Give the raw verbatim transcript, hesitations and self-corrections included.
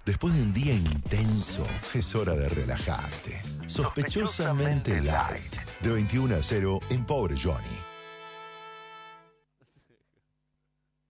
Después de un día intenso, es hora de relajarte. Sospechosamente Light. De veintiuno a cero en Pobre Johnny.